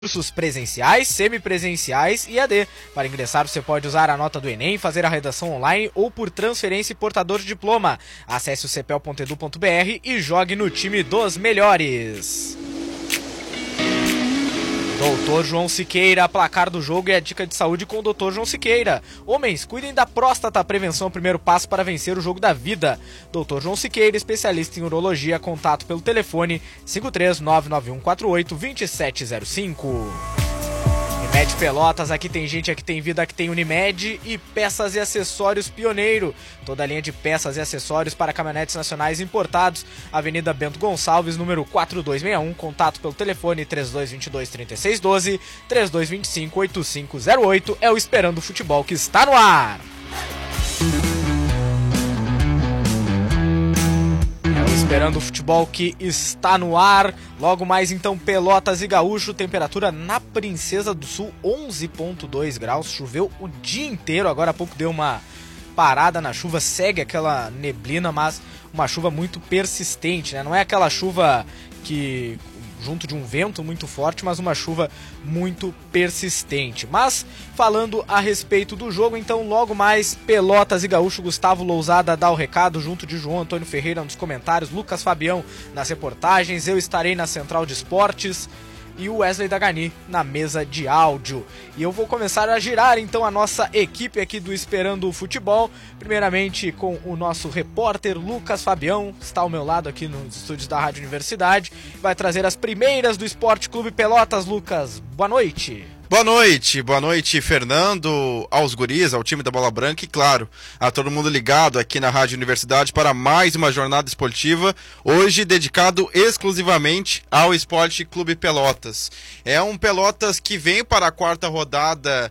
Cursos presenciais, semipresenciais e AD. Para ingressar, você pode usar a nota do Enem, fazer a redação online ou por transferência e portador de diploma. Acesse o cepel.edu.br e jogue no time dos melhores. Doutor João Siqueira, placar do jogo e a dica de saúde com o Doutor João Siqueira. Homens, cuidem da próstata, a prevenção é o primeiro passo para vencer o jogo da vida. Doutor João Siqueira, especialista em urologia, contato pelo telefone 53991482705. Unimed Pelotas, aqui tem gente, aqui tem vida, aqui tem Unimed e peças e acessórios Pioneiro. Toda a linha de peças e acessórios para caminhonetes nacionais importados. Avenida Bento Gonçalves, número 4261, contato pelo telefone 3222-3612, 3225-8508. É o Esperando o Futebol que está no ar. Esperando o futebol que está no ar. Logo mais então, Pelotas e Gaúcho, temperatura na Princesa do Sul 11,2 graus, choveu o dia inteiro, agora há pouco deu uma parada na chuva, segue aquela neblina, mas uma chuva muito persistente, né? Não é aquela chuva que junto de um vento muito forte, mas uma chuva muito persistente. Mas falando a respeito do jogo, então logo mais Pelotas e Gaúcho, Gustavo Lousada dá o recado junto de João Antônio Ferreira nos comentários, Lucas Fabião nas reportagens, eu estarei na Central de Esportes e o Wesley Dagani na mesa de áudio. E eu vou começar a girar então a nossa equipe aqui do Esperando o Futebol, primeiramente com o nosso repórter Lucas Fabião, está ao meu lado aqui nos estúdios da Rádio Universidade, vai trazer as primeiras do Esporte Clube Pelotas. Lucas, boa noite. Boa noite, Fernando, aos guris, ao time da Bola Branca e, claro, a todo mundo ligado aqui na Rádio Universidade para mais uma jornada esportiva, hoje dedicado exclusivamente ao Esporte Clube Pelotas. É um Pelotas que vem para a quarta rodada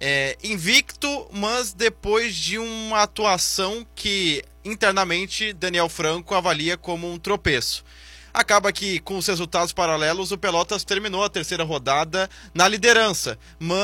invicto, mas depois de uma atuação que internamente Daniel Franco avalia como um tropeço. Acaba que, com os resultados paralelos, o Pelotas terminou a terceira rodada na liderança,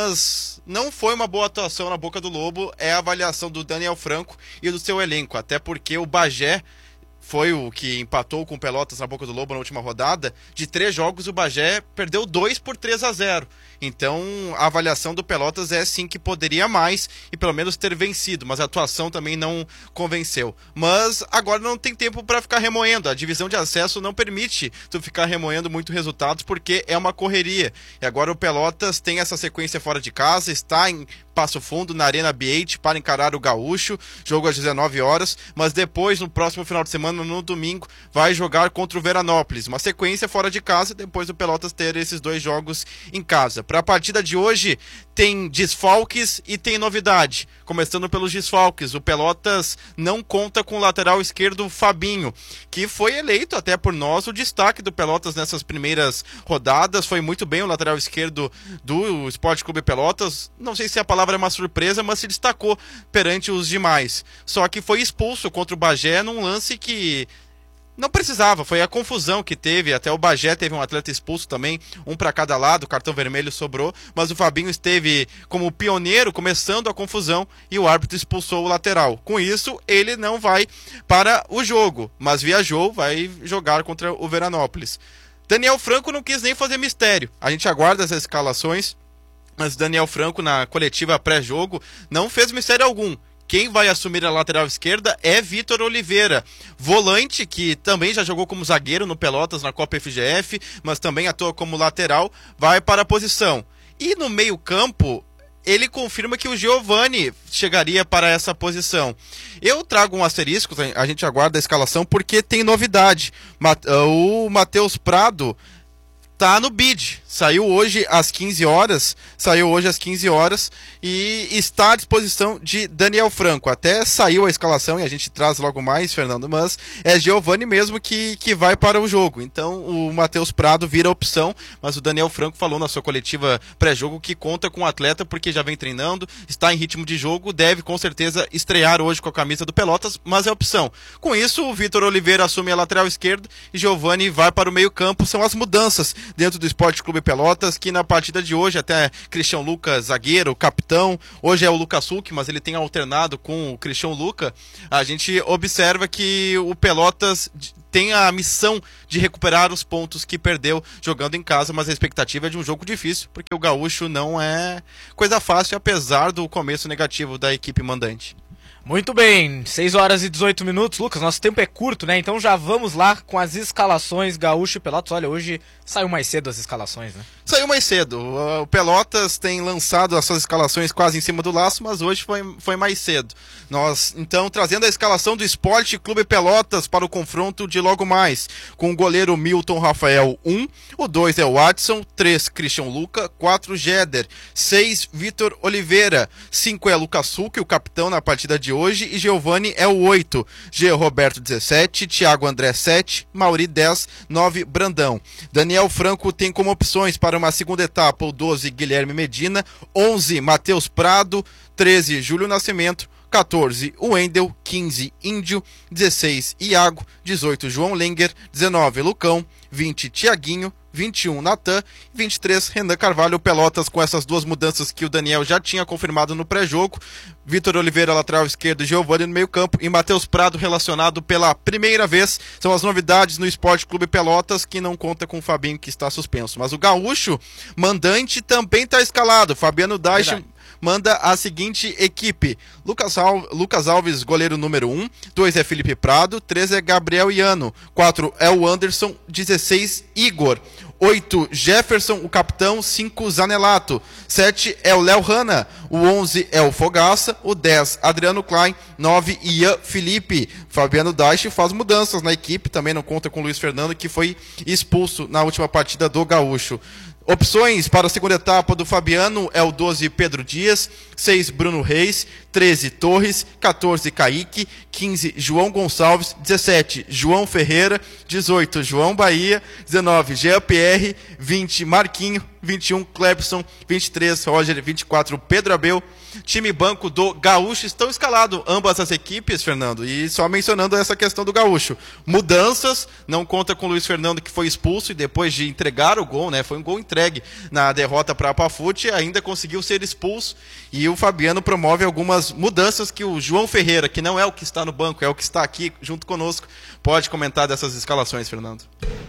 mas não foi uma boa atuação na Boca do Lobo, é a avaliação do Daniel Franco e do seu elenco, até porque o Bagé foi o que empatou com o Pelotas na Boca do Lobo na última rodada. De 3 jogos, o Bagé perdeu 2 por 3-0. Então, a avaliação do Pelotas é sim que poderia mais e pelo menos ter vencido, mas a atuação também não convenceu. Mas agora não tem tempo para ficar remoendo. A divisão de acesso não permite tu ficar remoendo muito resultados porque é uma correria. E agora o Pelotas tem essa sequência fora de casa, está em Passo Fundo, na Arena B8, para encarar o Gaúcho, jogo às 19 horas, mas depois, no próximo final de semana, no domingo, vai jogar contra o Veranópolis. Uma sequência fora de casa, depois do Pelotas ter esses 2 jogos em casa. Para a partida de hoje, tem desfalques e tem novidade. Começando pelos desfalques, o Pelotas não conta com o lateral esquerdo Fabinho, que foi eleito até por nós o destaque do Pelotas nessas primeiras rodadas, foi muito bem o lateral esquerdo do Esporte Clube Pelotas, não sei se a palavra é uma surpresa, mas se destacou perante os demais. Só que foi expulso contra o Bagé num lance que não precisava, foi a confusão que teve, até o Bagé teve um atleta expulso também, um para cada lado, o cartão vermelho sobrou, mas o Fabinho esteve como pioneiro, começando a confusão, e o árbitro expulsou o lateral. Com isso, ele não vai para o jogo, mas viajou, vai jogar contra o Veranópolis. Daniel Franco não quis nem fazer mistério, a gente aguarda as escalações, mas Daniel Franco, na coletiva pré-jogo, não fez mistério algum. Quem vai assumir a lateral esquerda é Vitor Oliveira, volante que também já jogou como zagueiro no Pelotas na Copa FGF, mas também atua como lateral, vai para a posição. E no meio-campo, ele confirma que o Giovani chegaria para essa posição. Eu trago um asterisco, a gente aguarda a escalação, porque tem novidade. O Matheus Prado tá no bid, saiu hoje às 15 horas e está à disposição de Daniel Franco. Até saiu a escalação e a gente traz logo mais, Fernando, mas é Giovani mesmo que vai para o jogo. Então o Matheus Prado vira opção, mas o Daniel Franco falou na sua coletiva pré-jogo que conta com o atleta porque já vem treinando, está em ritmo de jogo, deve com certeza estrear hoje com a camisa do Pelotas, mas é opção. Com isso, o Vitor Oliveira assume a lateral esquerda e Giovani vai para o meio campo. São as mudanças dentro do Esporte Clube Clube Pelotas, que na partida de hoje, até Cristian Lucas, zagueiro, capitão, hoje é o Lucas Huck, mas ele tem alternado com o Cristian Lucas, a gente observa que o Pelotas tem a missão de recuperar os pontos que perdeu jogando em casa, mas a expectativa é de um jogo difícil, porque o Gaúcho não é coisa fácil, apesar do começo negativo da equipe mandante. Muito bem, 6 horas e 18 minutos. Lucas, nosso tempo é curto, né? Então já vamos lá com as escalações Gaúcho e Pelotas. Olha, hoje saiu mais cedo as escalações, né? Saiu mais cedo. O Pelotas tem lançado as suas escalações quase em cima do laço, mas hoje foi mais cedo. Nós, então, trazendo a escalação do Esporte Clube Pelotas para o confronto de logo mais, com o goleiro Milton Rafael 1, o 2 é o Watson, 3 Cristian Luca, 4 Jeder, 6 Vitor Oliveira, 5 é Lucas Huck, o capitão na partida de hoje, e Giovani é o 8, G. Roberto 17, Thiago André 7, Mauri 10, 9 Brandão. Daniel Franco tem como opções para uma segunda etapa o 12 Guilherme Medina, 11 Matheus Prado, 13 Júlio Nascimento, 14 Wendel, 15 Índio, 16 Iago, 18 João Lenger, 19 Lucão, 20 Tiaguinho, 21 Natan, 23 Renan Carvalho. Pelotas com essas duas mudanças que o Daniel já tinha confirmado no pré-jogo. Vitor Oliveira, lateral esquerdo, Giovani no meio campo e Matheus Prado relacionado pela primeira vez. São as novidades no Esporte Clube Pelotas, que não conta com o Fabinho, que está suspenso. Mas o Gaúcho, mandante, também está escalado. Fabiano Daich manda a seguinte equipe: Lucas Alves, goleiro número 1, 2 é Felipe Prado, 3 é Gabriel Iano, 4 é o Anderson, 16 Igor, 8 Jefferson, o capitão, 5 Zanelato, 7 é o Léo Hanna, o 11 é o Fogaça, o 10 Adriano Klein, 9 Ian Felipe. Fabiano Daich faz mudanças na equipe, também não conta com o Luiz Fernando, que foi expulso na última partida do Gaúcho. Opções para a segunda etapa do Fabiano é o 12 Pedro Dias, 6 Bruno Reis, 13 Torres, 14 Kaique, 15 João Gonçalves, 17 João Ferreira, 18 João Bahia, 19 Jean Pierre, 20 Marquinho, 21 Clebson, 23 Roger, 24 Pedro Abel. Time banco do Gaúcho estão escalados ambas as equipes, Fernando, e só mencionando essa questão do Gaúcho. Mudanças, não conta com o Luiz Fernando, que foi expulso e depois de entregar o gol, né, foi um gol entregue na derrota para a Pafute, ainda conseguiu ser expulso, e o Fabiano promove algumas mudanças que o João Ferreira, que não é o que está no banco, é o que está aqui junto conosco, pode comentar dessas escalações, Fernando.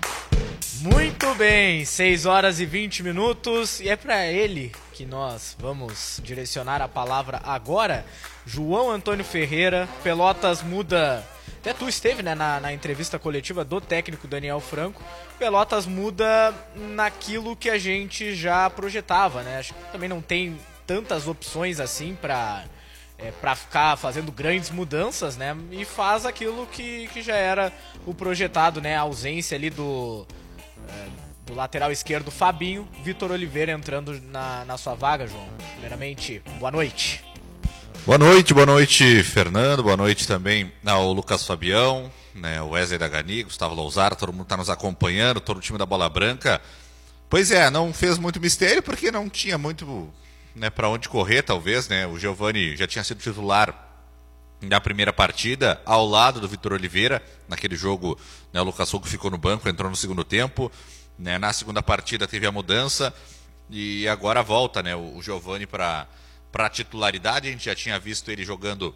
Muito bem, 6 horas e 20 minutos, e é para ele que nós vamos direcionar a palavra agora. João Antônio Ferreira. Pelotas muda, até tu esteve, né, na entrevista coletiva do técnico Daniel Franco. Pelotas muda naquilo que a gente já projetava, né? Acho que também não tem tantas opções assim para ficar fazendo grandes mudanças, né? E faz aquilo que já era o projetado, né? A ausência ali do lateral esquerdo Fabinho, Vitor Oliveira entrando na sua vaga, João. Primeiramente, boa noite. Boa noite, Fernando, boa noite também ao Lucas Fabião, né, o Wesley Dagani, Gustavo Lousar, todo mundo está nos acompanhando, todo o time da Bola Branca. Pois é, não fez muito mistério porque não tinha muito, né, para onde correr, talvez, né? O Giovani já tinha sido titular na primeira partida, ao lado do Vitor Oliveira, naquele jogo, né, o Lucas Huck ficou no banco, entrou no segundo tempo, né, na segunda partida teve a mudança e agora volta, né, o Giovani para a titularidade. A gente já tinha visto ele jogando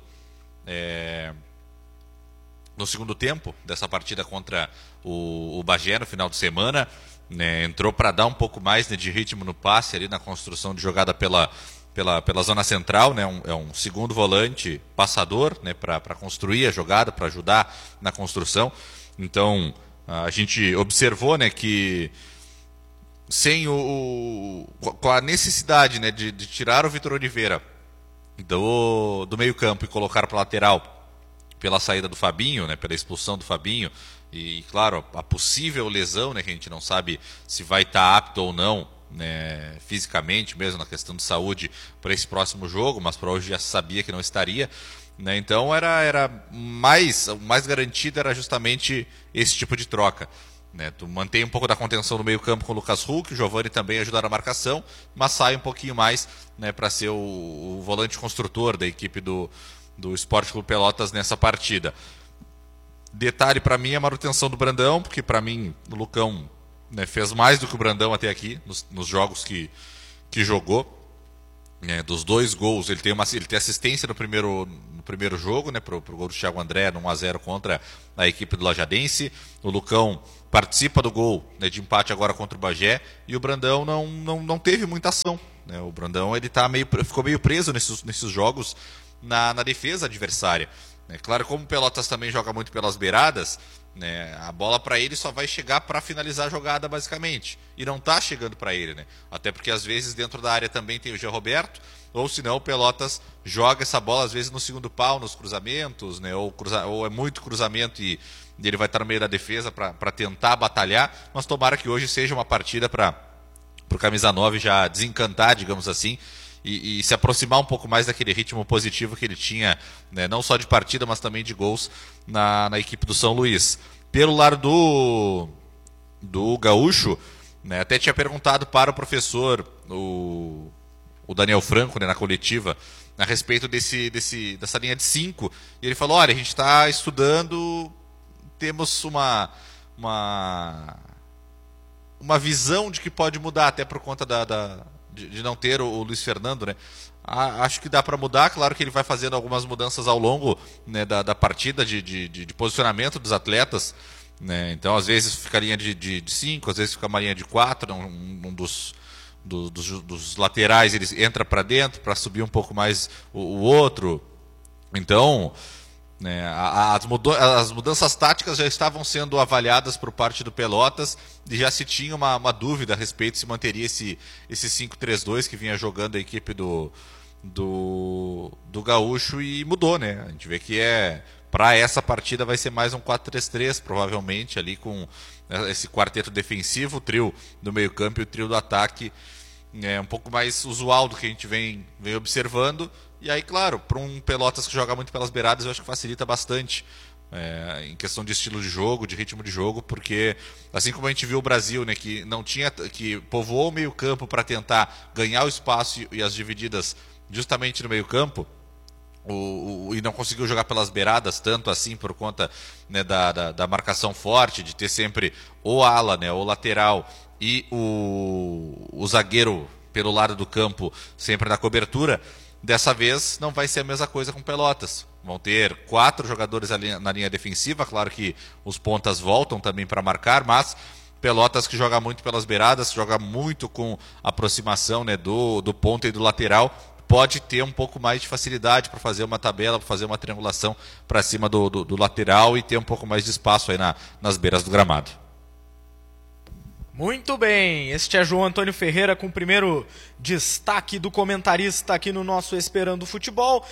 no segundo tempo dessa partida contra o Bagé no final de semana, né, entrou para dar um pouco mais, né, de ritmo no passe ali na construção de jogada pela zona central, né, é um segundo volante passador, né, para construir a jogada, para ajudar na construção. Então a gente observou, né, que sem com a necessidade, né, de tirar o Vitor Oliveira do meio campo e colocar para a lateral pela saída do Fabinho, né, pela expulsão do Fabinho e, claro, a possível lesão, né, que a gente não sabe se vai estar apto ou não, né, fisicamente mesmo, na questão de saúde para esse próximo jogo, mas para hoje já sabia que não estaria, né, então era o mais garantido era justamente esse tipo de troca, né, tu mantém um pouco da contenção no meio campo com o Lucas Huck, o Giovani também ajudar a marcação, mas sai um pouquinho mais, né, para ser o volante construtor da equipe do Esporte Clube Pelotas nessa partida. Detalhe para mim é a manutenção do Brandão, porque para mim o Lucão né, fez mais do que o Brandão até aqui, nos jogos que jogou. Dos 2 gols, ele tem assistência no primeiro jogo, né, pro gol do Thiago André, no 1-0 contra a equipe do Lajadense. O Lucão participa do gol, né, de empate agora contra o Bagé, e o Brandão não teve muita ação, né. O Brandão ele ficou meio preso nesses jogos na defesa adversária. Claro, como o Pelotas também joga muito pelas beiradas, né, a bola para ele só vai chegar para finalizar a jogada basicamente, e não está chegando para ele, né? Até porque às vezes dentro da área também tem o Jean Roberto, ou senão o Pelotas joga essa bola às vezes no segundo pau, nos cruzamentos, né, ou é muito cruzamento e ele vai estar no meio da defesa para tentar batalhar, mas tomara que hoje seja uma partida para o Camisa 9 já desencantar, digamos assim, e se aproximar um pouco mais daquele ritmo positivo que ele tinha, né, não só de partida, mas também de gols na equipe do São Luís. Pelo lado do Gaúcho, né, até tinha perguntado para o professor, o Daniel Franco, né, na coletiva, a respeito dessa linha de 5, e ele falou, olha, a gente está estudando, temos uma visão de que pode mudar, até por conta de não ter o Luiz Fernando, né? Acho que dá para mudar, claro que ele vai fazendo algumas mudanças ao longo, né, da partida de posicionamento dos atletas, né? Então às vezes fica a linha de 5, às vezes fica uma linha de 4, um dos laterais ele entra para dentro para subir um pouco mais o outro. Então, né, as mudanças táticas já estavam sendo avaliadas por parte do Pelotas e já se tinha uma dúvida a respeito se manteria esse 5-3-2 que vinha jogando a equipe do Gaúcho, e mudou, né? A gente vê que para essa partida vai ser mais um 4-3-3, provavelmente, ali com esse quarteto defensivo, o trio do meio-campo e o trio do ataque, um pouco mais usual do que a gente vem observando. E aí, claro, para um Pelotas que joga muito pelas beiradas, eu acho que facilita bastante em questão de estilo de jogo, de ritmo de jogo, porque assim como a gente viu o Brasil, né, que povoou o meio-campo para tentar ganhar o espaço e as divididas justamente no meio-campo, e não conseguiu jogar pelas beiradas tanto assim por conta, né, da marcação forte, de ter sempre o ala, né, o lateral e o zagueiro pelo lado do campo sempre na cobertura. Dessa vez não vai ser a mesma coisa com Pelotas. Vão ter 4 jogadores ali na linha defensiva, claro que os pontas voltam também para marcar, mas Pelotas que joga muito pelas beiradas, joga muito com aproximação, né, do ponta e do lateral, pode ter um pouco mais de facilidade para fazer uma tabela, para fazer uma triangulação para cima do lateral e ter um pouco mais de espaço aí nas beiras do gramado. Muito bem, este é João Antônio Ferreira com o primeiro destaque do comentarista aqui no nosso Esperando Futebol,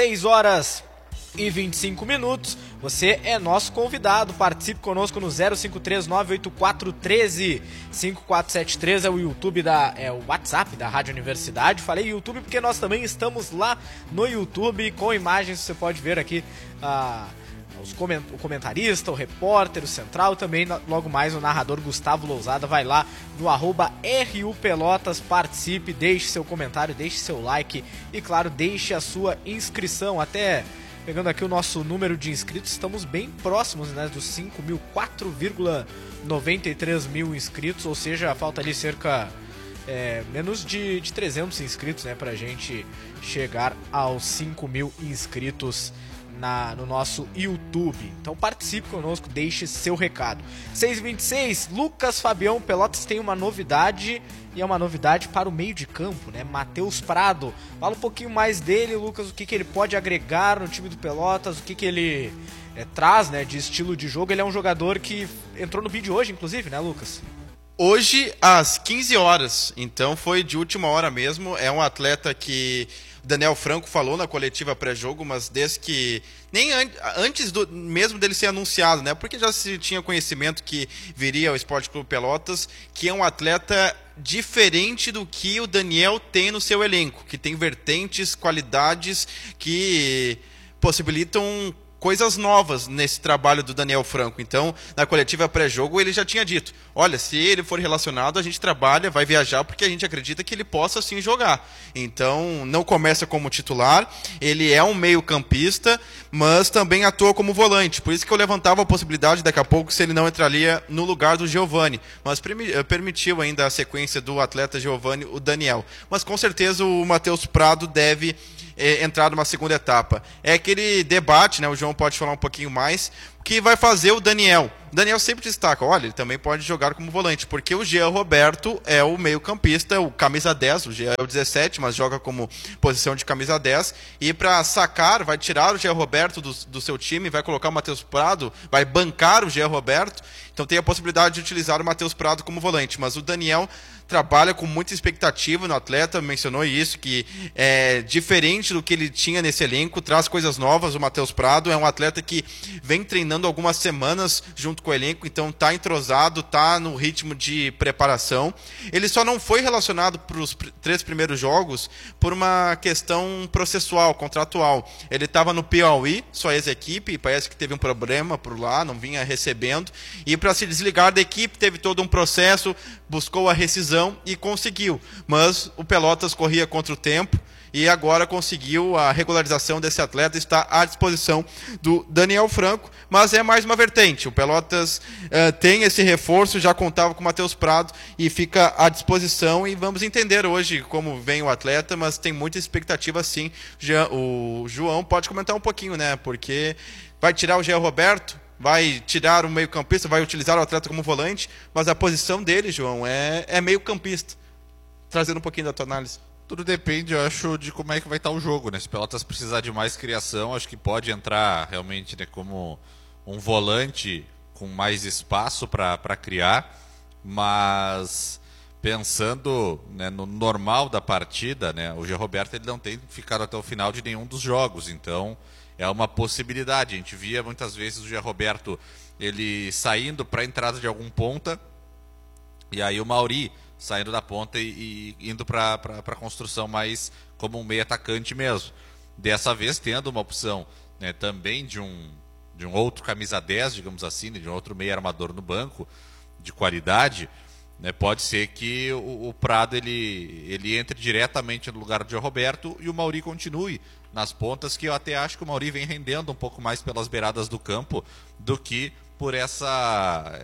6h25. Você é nosso convidado, participe conosco no 053-984-13-5473, é o YouTube é o WhatsApp da Rádio Universidade. Falei YouTube porque nós também estamos lá no YouTube com imagens, você pode ver aqui o comentarista, o repórter, o central, também logo mais o narrador Gustavo Lousada. Vai lá no @RUPelotas, participe, deixe seu comentário, deixe seu like e, claro, deixe a sua inscrição. Até pegando aqui o nosso número de inscritos, estamos bem próximos, né, dos 5.000, 4,93 mil inscritos, ou seja, falta ali cerca menos de 300 inscritos, né, pra gente chegar aos 5.000 inscritos no nosso YouTube. Então participe conosco, deixe seu recado. 6h26, Lucas Fabião, Pelotas tem uma novidade, e é uma novidade para o meio de campo, né? Matheus Prado. Fala um pouquinho mais dele, Lucas, o que ele pode agregar no time do Pelotas, o que ele traz, né, de estilo de jogo. Ele é um jogador que entrou no vídeo hoje, inclusive, né, Lucas? Hoje, às 15 horas, então foi de última hora mesmo. É um atleta que Daniel Franco falou na coletiva pré-jogo, mas desde que nem antes mesmo dele ser anunciado, né? Porque já se tinha conhecimento que viria ao Esporte Clube Pelotas, que é um atleta diferente do que o Daniel tem no seu elenco, que tem vertentes, qualidades que possibilitam coisas novas nesse trabalho do Daniel Franco. Então, na coletiva pré-jogo, ele já tinha dito, olha, se ele for relacionado, a gente trabalha, vai viajar, porque a gente acredita que ele possa sim jogar. Então, não começa como titular, ele é um meio-campista, mas também atua como volante. Por isso que eu levantava a possibilidade, daqui a pouco, se ele não entraria no lugar do Giovani. Mas permitiu ainda a sequência do atleta Giovani, o Daniel. Mas com certeza o Matheus Prado deve entrar numa segunda etapa. É aquele debate, né? O João pode falar um pouquinho mais, que vai fazer o Daniel. O Daniel sempre destaca, olha, ele também pode jogar como volante, porque o Jean Roberto é o meio-campista, o camisa 10, o Jean é o 17, mas joga como posição de camisa 10, e para sacar, vai tirar o Jean Roberto do seu time, vai colocar o Matheus Prado, vai bancar o Jean Roberto, então tem a possibilidade de utilizar o Matheus Prado como volante, mas o Daniel trabalha com muita expectativa no atleta, mencionou isso, que é diferente do que ele tinha nesse elenco, traz coisas novas. O Matheus Prado é um atleta que vem treinando algumas semanas junto com o elenco, então está entrosado, está no ritmo de preparação. Ele só não foi relacionado para os 3 primeiros jogos por uma questão processual, contratual. Ele estava no Piauí, sua ex-equipe, parece que teve um problema por lá, não vinha recebendo, e para se desligar da equipe teve todo um processo, buscou a rescisão e conseguiu, mas o Pelotas corria contra o tempo e agora conseguiu a regularização desse atleta, está à disposição do Daniel Franco, mas é mais uma vertente, o Pelotas tem esse reforço, já contava com o Matheus Prado e fica à disposição, e vamos entender hoje como vem o atleta, mas tem muita expectativa sim. O João pode comentar um pouquinho, né, porque vai tirar o Jean Roberto, vai tirar o meio-campista, vai utilizar o atleta como volante, mas a posição dele, João, é meio-campista. Trazendo um pouquinho da tua análise. Tudo depende, eu acho, de como é que vai estar o jogo, né? Se o Pelotas precisar de mais criação, acho que pode entrar realmente, né, como um volante com mais espaço para criar, mas pensando, né, no normal da partida, né, o Jean Roberto ele não tem ficado até o final de nenhum dos jogos, então é uma possibilidade. A gente via muitas vezes o Jean Roberto ele saindo para a entrada de algum ponta, e aí o Mauri saindo da ponta e indo para a construção mais como um meio atacante mesmo. Dessa vez tendo uma opção, né, também de um outro camisa 10, digamos assim, né, de um outro meio armador no banco, de qualidade, né, pode ser que o Prado ele entre diretamente no lugar do Jean Roberto e o Mauri continue nas pontas, que eu até acho que o Mauri vem rendendo um pouco mais pelas beiradas do campo do que por essa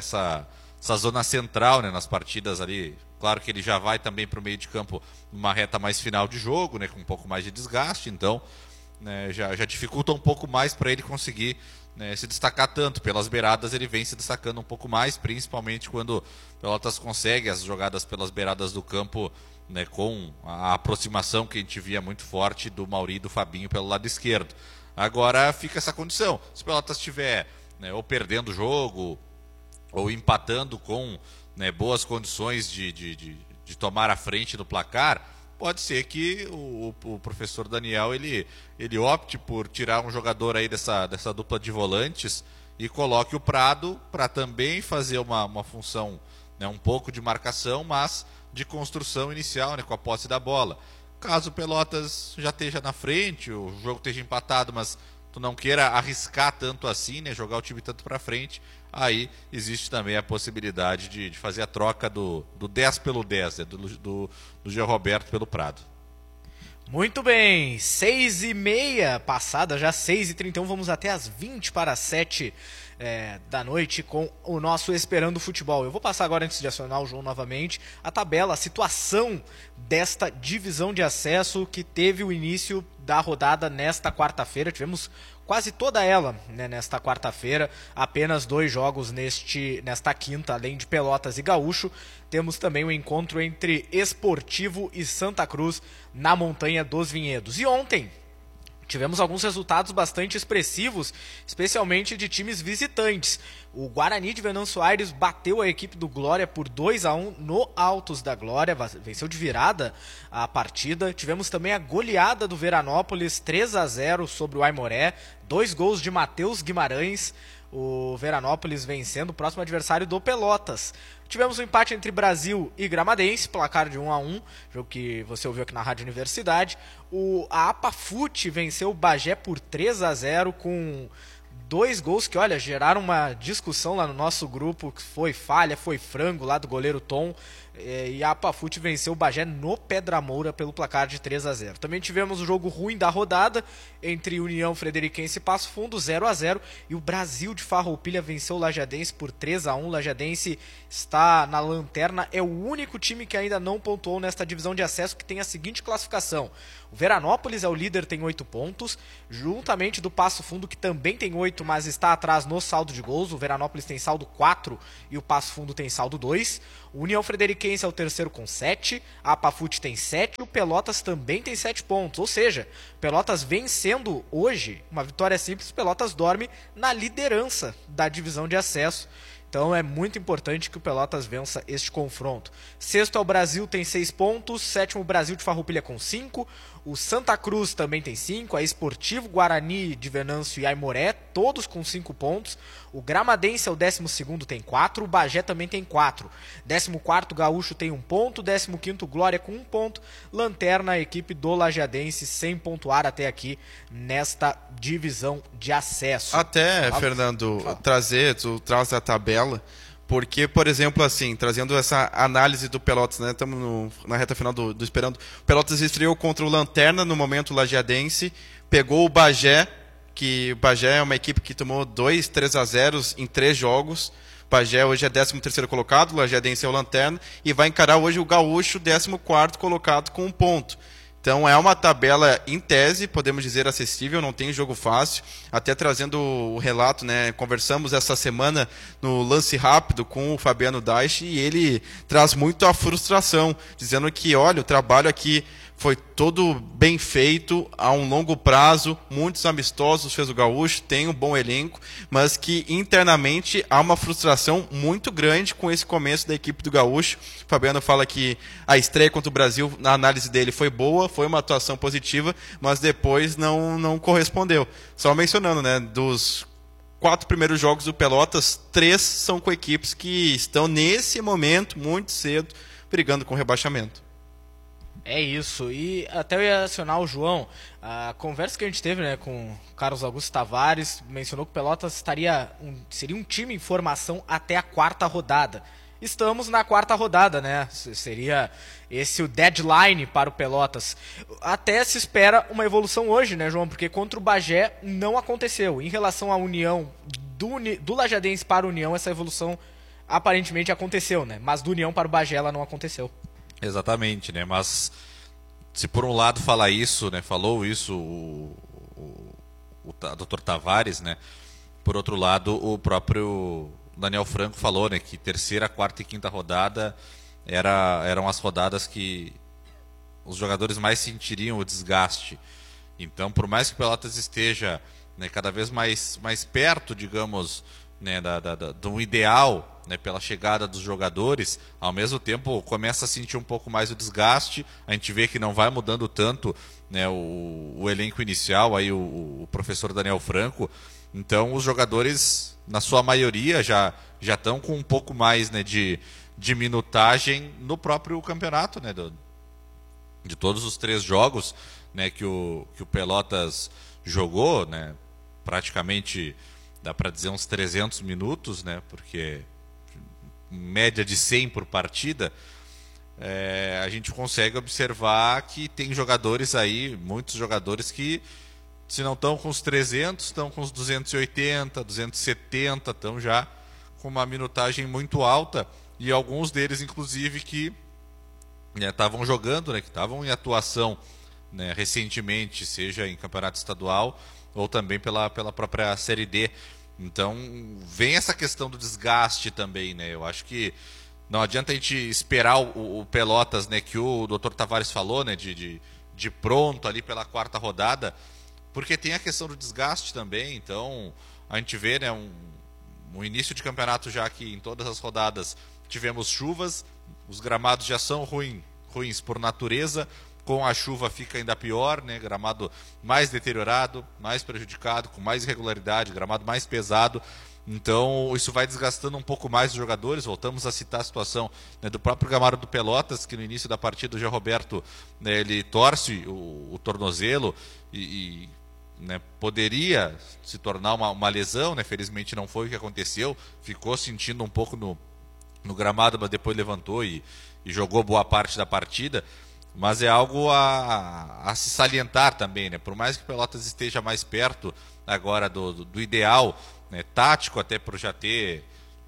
zona central, né, nas partidas ali. Claro que ele já vai também para o meio de campo numa reta mais final de jogo, né, com um pouco mais de desgaste, então, né, já dificulta um pouco mais para ele conseguir, né, se destacar tanto. Pelas beiradas ele vem se destacando um pouco mais, principalmente quando o Pelotas consegue as jogadas pelas beiradas do campo, né, com a aproximação que a gente via muito forte do Mauri e do Fabinho pelo lado esquerdo. Agora fica essa condição. Se o Pelotas estiver, né, ou perdendo o jogo, ou empatando com, né, boas condições de tomar a frente no placar, pode ser que o professor Daniel ele opte por tirar um jogador aí dessa dupla de volantes e coloque o Prado para também fazer uma função, né, um pouco de marcação, mas de construção inicial, né, com a posse da bola. Caso o Pelotas já esteja na frente, o jogo esteja empatado, mas tu não queira arriscar tanto assim, né, jogar o time tanto para frente, aí existe também a possibilidade de fazer a troca do 10 pelo 10, né, do Jean Roberto pelo Prado. Muito bem, 6h30 passada, já 6h31, vamos até as 7h20 da noite com o nosso Esperando Futebol. Eu vou passar agora, antes de acionar o João novamente, a tabela, a situação desta divisão de acesso que teve o início da rodada nesta quarta-feira. Tivemos quase toda ela, né, nesta quarta-feira, apenas 2 jogos nesta quinta, além de Pelotas e Gaúcho. Temos também o encontro entre Esportivo e Santa Cruz na Montanha dos Vinhedos. E ontem tivemos alguns resultados bastante expressivos, especialmente de times visitantes. O Guarani de Venâncio Aires bateu a equipe do Glória por 2-1 no Altos da Glória, venceu de virada a partida. Tivemos também a goleada do Veranópolis, 3-0 sobre o Aimoré, 2 gols de Matheus Guimarães. o Veranópolis vencendo o próximo adversário do Pelotas. Tivemos um empate entre Brasil e Gramadense, placar de 1-1, jogo que você ouviu aqui na Rádio Universidade. A Apafute venceu o Bagé por 3-0 com 2 gols que, olha, geraram uma discussão lá no nosso grupo, que foi falha, foi frango lá do goleiro Tom, e a Apafute venceu o Bagé no Pedra Moura pelo placar de 3-0. Também tivemos o jogo ruim da rodada entre União Frederiquense e Passo Fundo, 0-0, e o Brasil de Farroupilha venceu o Lajadense por 3-1. O Lajadense está na lanterna, é o único time que ainda não pontuou nesta divisão de acesso, que tem a seguinte classificação: o Veranópolis é o líder, tem 8 pontos, juntamente do Passo Fundo, que também tem 8, mas está atrás no saldo de gols. O Veranópolis tem saldo 4 e o Passo Fundo tem saldo 2. O União Frederiquense é o terceiro com 7, a Apafute tem 7 e o Pelotas também tem 7 pontos. Ou seja, Pelotas vencendo hoje, uma vitória simples, Pelotas dorme na liderança da divisão de acesso. Então é muito importante que o Pelotas vença este confronto. Sexto é o Brasil, tem 6 pontos. Sétimo, o Brasil de Farroupilha com 5. O Santa Cruz também tem 5. A Esportivo, Guarani de Venâncio e Aimoré, todos com 5 pontos. O Gramadense é o 12º, tem 4. O Bagé também tem 4. 14º, Gaúcho tem 1 ponto. 15º, Glória com 1 ponto. Lanterna, a equipe do Lajadense, sem pontuar até aqui nesta divisão de acesso. Até, Fernando, tu traz a tabela, porque, por exemplo, assim, trazendo essa análise do Pelotas, né? Estamos na reta final do Esperando. O Pelotas estreou contra o Lanterna, no momento Lajadense, pegou o Bagé, que o Bagé é uma equipe que tomou 2 3-0 em 3 jogos. O Bagé hoje é 13º colocado, o Lajadense é o Lanterna, e vai encarar hoje o Gaúcho, 14º colocado, com 1 ponto. Então é uma tabela, em tese, podemos dizer, acessível, não tem jogo fácil. Até trazendo o relato, né? Conversamos essa semana no Lance Rápido com o Fabiano Daich, e ele traz muito a frustração, dizendo que, olha, o trabalho aqui foi todo bem feito, a um longo prazo, muitos amistosos fez o Gaúcho, tem um bom elenco, mas que internamente há uma frustração muito grande com esse começo da equipe do Gaúcho. O Fabiano fala que a estreia contra o Brasil, na análise dele, foi boa, foi uma atuação positiva, mas depois não correspondeu. Só mencionando, né, dos 4 primeiros jogos do Pelotas, 3 são com equipes que estão nesse momento, muito cedo, brigando com rebaixamento. É isso, e até eu ia acionar o João. A conversa que a gente teve, né, com o Carlos Augusto Tavares, mencionou que o Pelotas seria um time em formação até a 4ª rodada. Estamos na 4ª rodada, né? Seria esse o deadline para o Pelotas. Até se espera uma evolução hoje, né, João? Porque contra o Bagé não aconteceu. Em relação à União, do Lajadense para a União, essa evolução aparentemente aconteceu, né? Mas do União para o Bagé ela não aconteceu. Exatamente, né? Mas se por um lado falou isso o Dr. Tavares, né? Por outro lado, o próprio Daniel Franco falou, né, que 3ª, 4ª e 5ª rodada eram as rodadas que os jogadores mais sentiriam o desgaste. Então, por mais que o Pelotas esteja, né, cada vez mais perto, digamos, né, do ideal, né, pela chegada dos jogadores, ao mesmo tempo começa a sentir um pouco mais o desgaste. A gente vê que não vai mudando tanto, né, o elenco inicial, aí o professor Daniel Franco. Então os jogadores, na sua maioria, já estão com um pouco mais, né, de minutagem no próprio campeonato, né, de todos os 3 jogos, né, que o Pelotas jogou, né, praticamente dá para dizer uns 300 minutos, né, porque média de 100 por partida, a gente consegue observar que tem jogadores aí, muitos jogadores que, se não estão com os 300, estão com os 280, 270, estão já com uma minutagem muito alta, e alguns deles, inclusive, que estavam jogando, né, que estavam em atuação, né, recentemente, seja em campeonato estadual ou também pela própria Série D. Então, vem essa questão do desgaste também, né? Eu acho que não adianta a gente esperar o Pelotas, né, que o Dr. Tavares falou, né, de pronto ali pela 4ª rodada, porque tem a questão do desgaste também. Então, a gente vê, né, um início de campeonato já que em todas as rodadas tivemos chuvas, os gramados já são ruins por natureza, Com a chuva fica ainda pior, né? Gramado mais deteriorado, mais prejudicado, com mais irregularidade, gramado mais pesado. Então isso vai desgastando um pouco mais os jogadores. Voltamos a citar a situação, né, do próprio gramado do Pelotas, que no início da partida o Jean Roberto, né, ele torce o tornozelo e né, poderia se tornar uma lesão, né? Felizmente não foi o que aconteceu. Ficou sentindo um pouco no gramado, mas depois levantou e jogou boa parte da partida. Mas é algo a se salientar também, né? Por mais que o Pelotas esteja mais perto agora do ideal, né, tático, até por já ter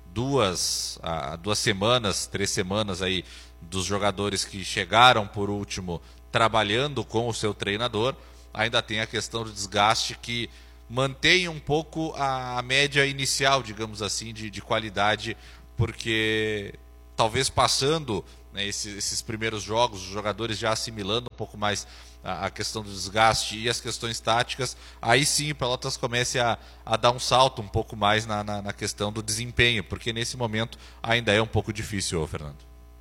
2 semanas, 3 semanas aí dos jogadores que chegaram por último trabalhando com o seu treinador, ainda tem a questão do desgaste que mantém um pouco a média inicial, digamos assim, de qualidade, porque talvez passando, né, esses primeiros jogos, os jogadores já assimilando um pouco mais a questão do desgaste e as questões táticas, aí sim o Pelotas comece a dar um salto um pouco mais na questão do desempenho, porque nesse momento ainda é um pouco difícil, Fernando.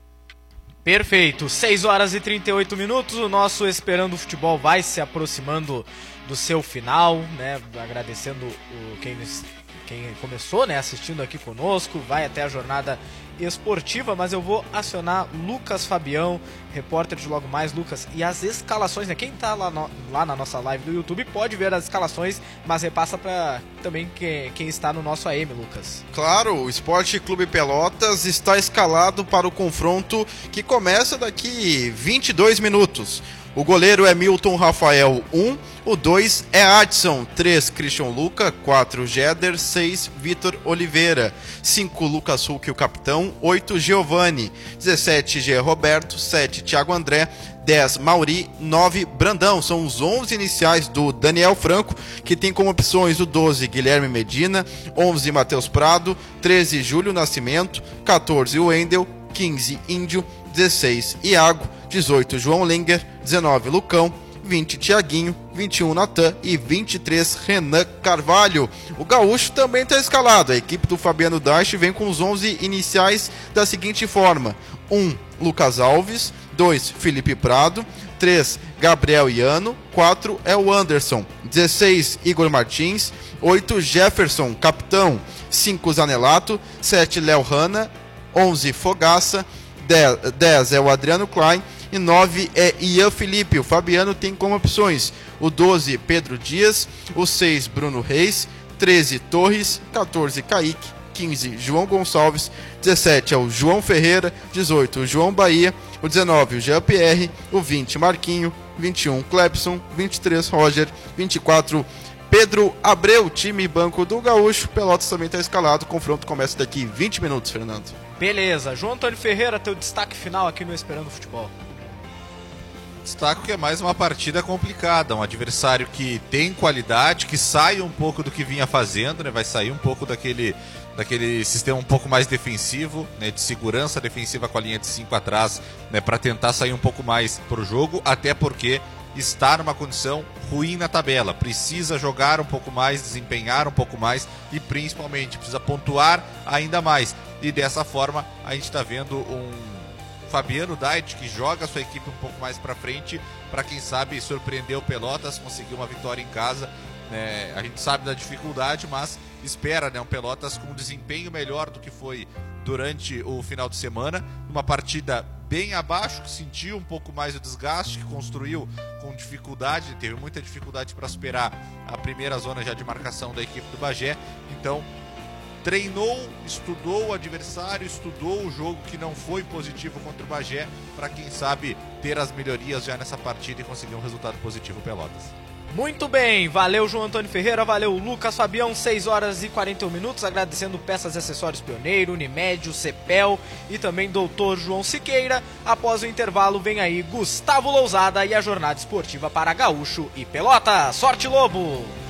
Perfeito, 6 horas e 38 minutos, o nosso Esperando o Futebol vai se aproximando do seu final, né? Agradecendo quem começou, né, assistindo aqui conosco, vai até a jornada esportiva, mas eu vou acionar Lucas Fabião, repórter de Logo Mais. Lucas, e as escalações, né? Quem tá lá na nossa live do YouTube pode ver as escalações, mas repassa para também quem está no nosso AM, Lucas. Claro, o Esporte Clube Pelotas está escalado para o confronto que começa daqui 22 minutos. O goleiro é Milton Rafael, 1. O 2 é Adson, 3 Christian Luca, 4 Jeder, 6 Vitor Oliveira, 5 Lucas Huck, o capitão, 8 Giovani, 17 G. Roberto, 7 Thiago André, 10 Mauri, 9 Brandão. São os 11 iniciais do Daniel Franco, que tem como opções o 12 Guilherme Medina, 11 Matheus Prado, 13 Júlio Nascimento, 14 Wendel, 15 Índio, 16 Iago, 18 João Linger, 19 Lucão, 20 Tiaguinho, 21 Natan e 23 Renan Carvalho. O Gaúcho também está escalado. A equipe do Fabiano Daich vem com os 11 iniciais da seguinte forma: 1 Lucas Alves, 2 Felipe Prado, 3 Gabriel Iano, 4 é o Anderson, 16 Igor Martins, 8 Jefferson, capitão, 5 Zanelato, 7 Léo Hanna, 11 Fogaça, 10 é o Adriano Klein e 9 é Ian Felipe. O Fabiano tem como opções o 12 Pedro Dias, o 6 Bruno Reis, 13 Torres, 14 Kaique, 15 João Gonçalves, 17 é o João Ferreira, 18 o João Bahia, o 19 o Jean-Pierre, o 20 Marquinho, 21 Clepson, 23 Roger, 24 Pedro Abreu. Time e banco do Gaúcho. Pelotas também está escalado. O confronto começa daqui 20 minutos, Fernando. Beleza. João Antônio Ferreira, teu destaque final aqui no Esperando o Futebol. Destaco que é mais uma partida complicada, um adversário que tem qualidade, que sai um pouco do que vinha fazendo, né? Vai sair um pouco daquele sistema um pouco mais defensivo, né? De segurança defensiva com a linha de 5 atrás, né? Para tentar sair um pouco mais pro jogo, até porque está numa condição ruim na tabela, precisa jogar um pouco mais, desempenhar um pouco mais e principalmente precisa pontuar ainda mais. E dessa forma a gente está vendo um Fabiano Daich que joga a sua equipe um pouco mais para frente, para quem sabe surpreender o Pelotas, conseguir uma vitória em casa, né? A gente sabe da dificuldade, mas espera, né, um Pelotas com um desempenho melhor do que foi durante o final de semana, uma partida bem abaixo, que sentiu um pouco mais o desgaste, que construiu com dificuldade, teve muita dificuldade para superar a primeira zona já de marcação da equipe do Bagé. Então treinou, estudou o adversário, estudou o jogo que não foi positivo contra o Bagé, para quem sabe ter as melhorias já nessa partida e conseguir um resultado positivo Pelotas. Muito bem, valeu João Antônio Ferreira, valeu Lucas Fabião, 6 horas e 41 minutos, agradecendo Peças e Acessórios Pioneiro, Unimed, o Cepel e também Doutor João Siqueira. Após o intervalo vem aí Gustavo Lousada e a jornada esportiva para Gaúcho e Pelota. Sorte, Lobo!